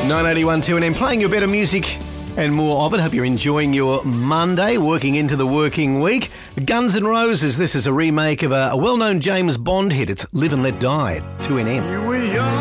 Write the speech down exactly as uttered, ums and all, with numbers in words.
nine eighty-one two N M, playing you better music and more of it. Hope you're enjoying your Monday, working into the working week. Guns N' Roses, this is a remake of a, a well-known James Bond hit. It's Live and Let Die at two N M.